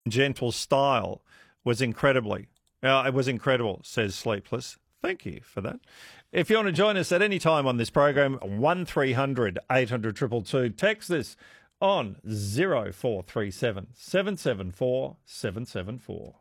gentle style was it was incredible, says Sleepless. Thank you for that. If you want to join us at any time on this program, 1300 800 222, text this on 0437 774 774.